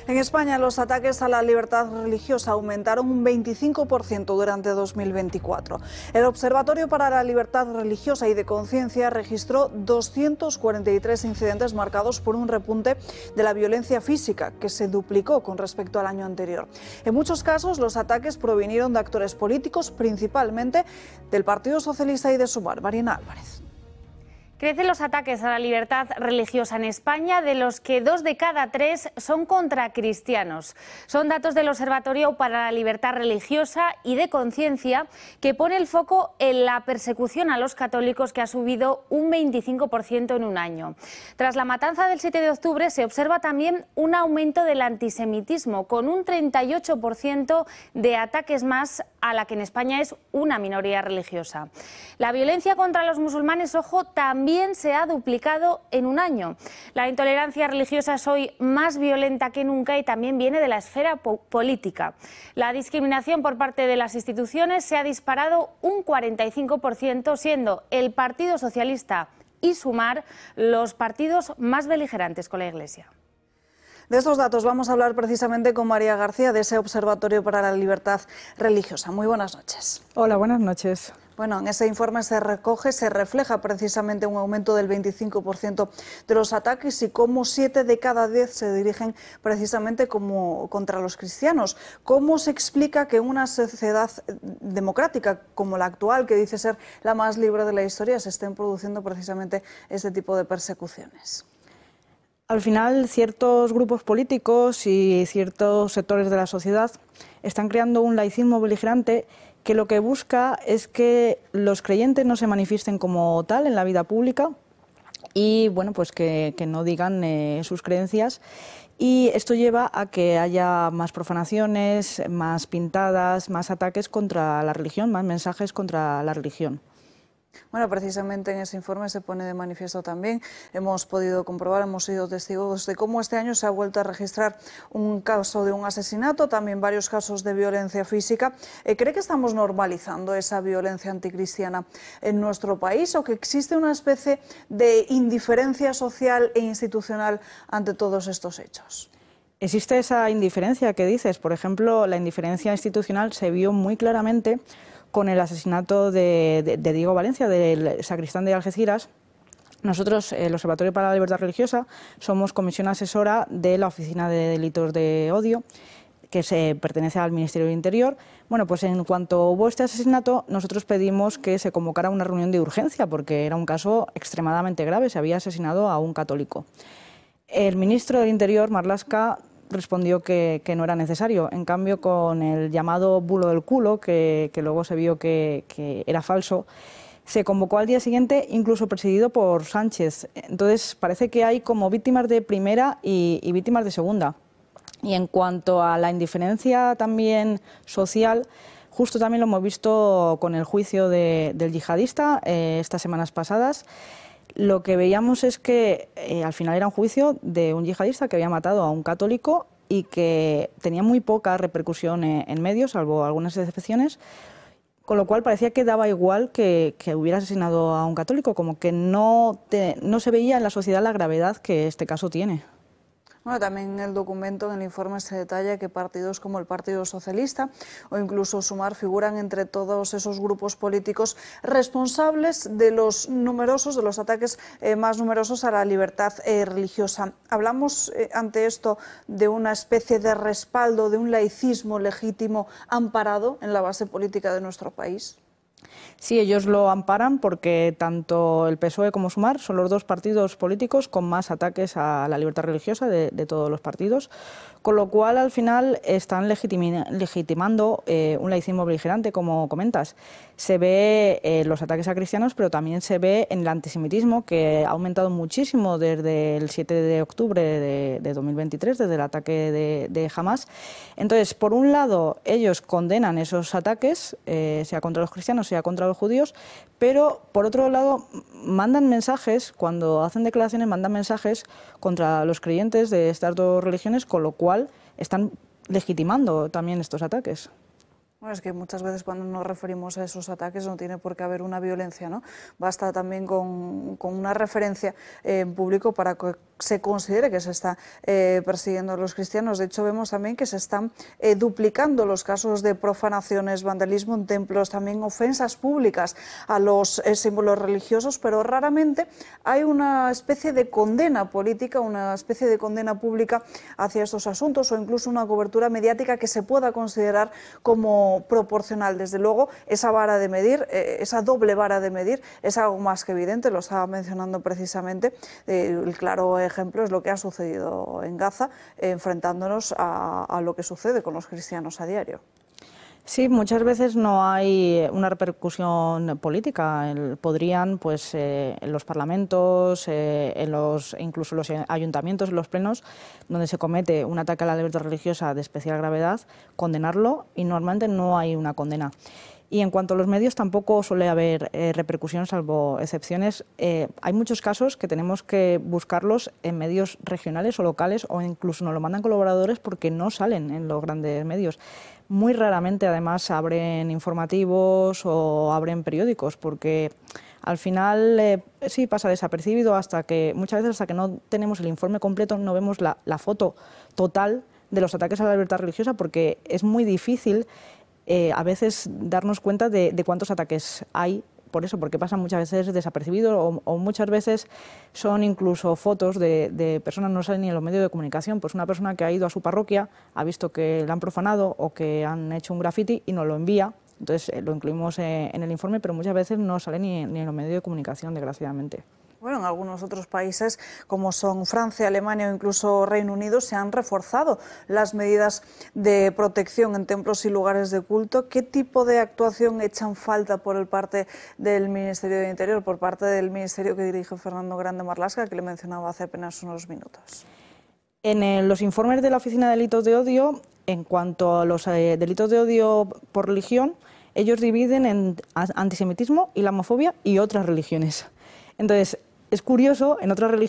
En España, los ataques a la libertad religiosa aumentaron un 25% durante 2024. El Observatorio para la Libertad Religiosa y de Conciencia registró 243 incidentes marcados por un repunte de la violencia física, que se duplicó con respecto al año anterior. En muchos casos, los ataques provinieron de actores políticos, principalmente del Partido Socialista y de Sumar. Marina Álvarez. Crecen los ataques a la libertad religiosa en España, de los que 2 de cada 3 son contra cristianos. Son datos del Observatorio para la Libertad Religiosa y de Conciencia, que pone el foco en la persecución a los católicos, que ha subido un 25% en un año. Tras la matanza del 7 de octubre se observa también un aumento del antisemitismo, con un 38% de ataques más, a la que en España es una minoría religiosa. La violencia contra los musulmanes, ojo, también se ha duplicado en un año. La intolerancia religiosa es hoy más violenta que nunca y también viene de la esfera política. La discriminación por parte de las instituciones se ha disparado un 45%, siendo el Partido Socialista y Sumar los partidos más beligerantes con la Iglesia. De estos datos vamos a hablar precisamente con María García, de ese Observatorio para la Libertad Religiosa. Muy buenas noches. Hola, buenas noches. Bueno, en ese informe se refleja precisamente un aumento del 25% de los ataques y cómo 7 de cada 10 se dirigen precisamente contra los cristianos. ¿Cómo se explica que en una sociedad democrática como la actual, que dice ser la más libre de la historia, se estén produciendo precisamente este tipo de persecuciones? Al final, ciertos grupos políticos y ciertos sectores de la sociedad están creando un laicismo beligerante que lo que busca es que los creyentes no se manifiesten como tal en la vida pública y bueno, pues que no digan sus creencias, y esto lleva a que haya más profanaciones, más pintadas, más ataques contra la religión, más mensajes contra la religión. Bueno, precisamente en ese informe se pone de manifiesto también, hemos podido comprobar, hemos sido testigos de cómo este año se ha vuelto a registrar un caso de un asesinato, también varios casos de violencia física. ¿Cree que estamos normalizando esa violencia anticristiana en nuestro país o que existe una especie de indiferencia social e institucional ante todos estos hechos? Existe esa indiferencia que dices. Por ejemplo, la indiferencia institucional se vio muy claramente con el asesinato de Diego Valencia, del sacristán de Algeciras. Nosotros, el Observatorio para la Libertad Religiosa, somos comisión asesora de la Oficina de Delitos de Odio, que pertenece al Ministerio del Interior. Bueno, pues en cuanto hubo este asesinato, nosotros pedimos que se convocara una reunión de urgencia, porque era un caso extremadamente grave, se había asesinado a un católico. El ministro del Interior, Marlaska, respondió que no era necesario. En cambio, con el llamado bulo del culo, que luego se vio que era falso, se convocó al día siguiente, incluso presidido por Sánchez. Entonces, parece que hay como víctimas de primera y víctimas de segunda. Y en cuanto a la indiferencia también social, justo también lo hemos visto con el juicio del yihadista estas semanas pasadas. Lo que veíamos es que al final era un juicio de un yihadista que había matado a un católico y que tenía muy poca repercusión en medios, salvo algunas excepciones, con lo cual parecía que daba igual que hubiera asesinado a un católico, como que no se veía en la sociedad la gravedad que este caso tiene. Bueno, también en el documento, en el informe, se detalla que partidos como el Partido Socialista o incluso Sumar figuran entre todos esos grupos políticos responsables de los ataques más numerosos a la libertad religiosa. ¿Hablamos ante esto de una especie de respaldo, de un laicismo legítimo amparado en la base política de nuestro país? Sí, ellos lo amparan porque tanto el PSOE como Sumar son los dos partidos políticos con más ataques a la libertad religiosa de todos los partidos, con lo cual al final están legitimando un laicismo beligerante, como comentas. Se ve los ataques a cristianos, pero también se ve en el antisemitismo, que ha aumentado muchísimo desde el 7 de octubre de 2023, desde el ataque de Hamas. Entonces, por un lado, ellos condenan esos ataques, sea contra los cristianos, sea contra los judíos, pero por otro lado mandan mensajes, cuando hacen declaraciones mandan mensajes contra los creyentes de estas dos religiones, con lo cual están legitimando también estos ataques. Bueno, es que muchas veces cuando nos referimos a esos ataques no tiene por qué haber una violencia, ¿no? Basta también con una referencia en público para que se considere que se está persiguiendo a los cristianos. De hecho, vemos también que se están duplicando los casos de profanaciones, vandalismo en templos, también ofensas públicas a los símbolos religiosos, pero raramente hay una especie de condena política, una especie de condena pública hacia estos asuntos o incluso una cobertura mediática que se pueda considerar como proporcional. Desde luego, esa vara de medir, esa doble vara de medir, es algo más que evidente, lo estaba mencionando precisamente. El claro ejemplo es lo que ha sucedido en Gaza, enfrentándonos a lo que sucede con los cristianos a diario. Sí, muchas veces no hay una repercusión política. Podrían, pues, en los parlamentos, incluso los ayuntamientos, en los plenos, donde se comete un ataque a la libertad religiosa de especial gravedad, condenarlo y normalmente no hay una condena. Y en cuanto a los medios, tampoco suele haber repercusión, salvo excepciones. Hay muchos casos que tenemos que buscarlos en medios regionales o locales, o incluso nos lo mandan colaboradores porque no salen en los grandes medios. Muy raramente, además, abren informativos o abren periódicos, porque al final sí pasa desapercibido muchas veces hasta que no tenemos el informe completo, no vemos la foto total de los ataques a la libertad religiosa, porque es muy difícil a veces darnos cuenta de cuántos ataques hay, por eso, porque pasan muchas veces desapercibido o muchas veces son incluso fotos de personas, no salen ni en los medios de comunicación, pues una persona que ha ido a su parroquia, ha visto que la han profanado o que han hecho un graffiti y nos lo envía, entonces lo incluimos en el informe, pero muchas veces no sale ni en los medios de comunicación, desgraciadamente. Bueno, en algunos otros países, como son Francia, Alemania o incluso Reino Unido, se han reforzado las medidas de protección en templos y lugares de culto. ¿Qué tipo de actuación echan falta por parte del Ministerio de Interior, por parte del ministerio que dirige Fernando Grande Marlaska, que le mencionaba hace apenas unos minutos? En los informes de la Oficina de Delitos de Odio, en cuanto a los delitos de odio por religión, ellos dividen en antisemitismo, islamofobia y otras religiones. Entonces, es curioso, en otras religiones